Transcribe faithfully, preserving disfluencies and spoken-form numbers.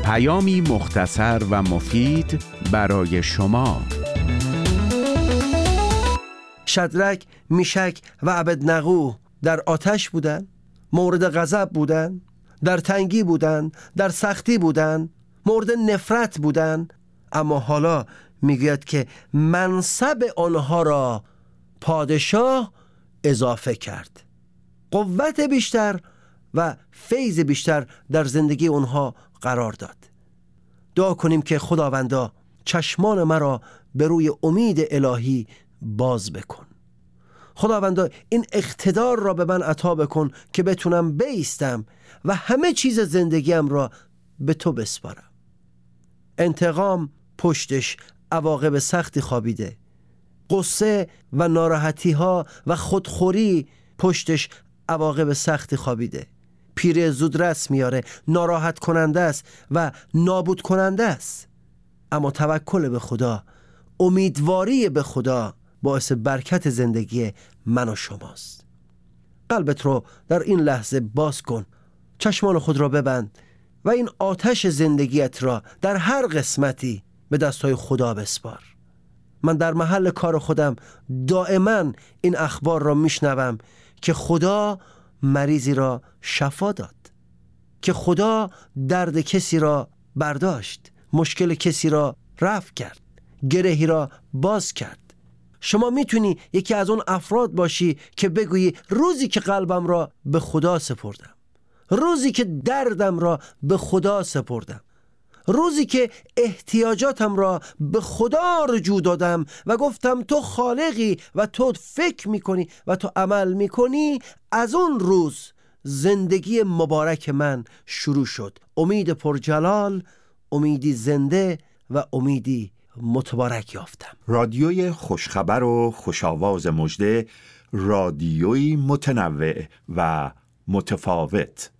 پیامی مختصر و مفید برای شما. شدرک، میشک و عبدنغو در آتش بودن، مورد غضب بودن، در تنگی بودن، در سختی بودن، مورد نفرت بودن، اما حالا میگوید که منصب آنها را پادشاه اضافه کرد. قوت بیشتر و فیض بیشتر در زندگی اونها قرار داد. دعا کنیم که خداوندا چشمان مرا به روی امید الهی باز بکن. خداوندا این اقتدار را به من عطا بکن که بتونم بایستم و همه چیز زندگیم را به تو بسپارم. انتقام پشتش عواقب سختی خوابیده. غصه و ناراحتی ها و خودخوری پشتش عواقب سختی خوابیده. پیری زودرس میاره، ناراحت کننده است و نابود کننده است. اما توکل به خدا، امیدواری به خدا باعث برکت زندگی من و شماست. قلبت رو در این لحظه باز کن، چشمان خود را ببند و این آتش زندگیت را در هر قسمتی به دستای خدا بسپار. من در محل کار خودم دائما این اخبار را میشنوم که خدا مریضی را شفا داد، که خدا درد کسی را برداشت، مشکل کسی را رفع کرد، گرهی را باز کرد. شما میتونی یکی از اون افراد باشی که بگویی روزی که قلبم را به خدا سپردم، روزی که دردم را به خدا سپردم، روزی که احتیاجاتم را به خدا رجوع دادم و گفتم تو خالقی و تو فکر میکنی و تو عمل میکنی، از اون روز زندگی مبارک من شروع شد. امید پرجلال، امیدی زنده و امیدی متبارک یافتم. رادیوی خوشخبر و خوشاواز مژده، رادیوی متنوع و متفاوت.